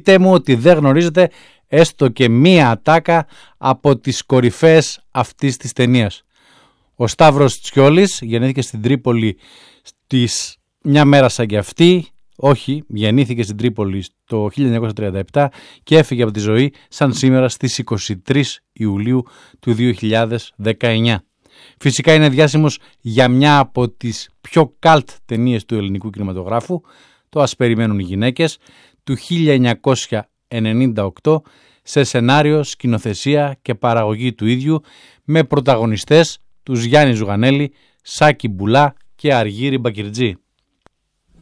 πείτε μου ότι δεν γνωρίζετε έστω και μία ατάκα από τις κορυφαίες αυτής της ταινίας. Ο Σταύρος Τσιόλης γεννήθηκε στην Τρίπολη μια μέρα σαν και αυτή. Όχι, γεννήθηκε στην Τρίπολη το 1937 και έφυγε από τη ζωή σαν σήμερα στις 23 Ιουλίου του 2019. Φυσικά είναι διάσημος για μια από τις πιο καλτ ταινίες του ελληνικού κινηματογράφου, το «Ας περιμένουν οι γυναίκες» του 1998, σε σενάριο, σκηνοθεσία και παραγωγή του ίδιου, με πρωταγωνιστές τους Γιάννη Ζουγανέλη, Σάκη Μπουλά και Αργύρη Μπακυρτζή.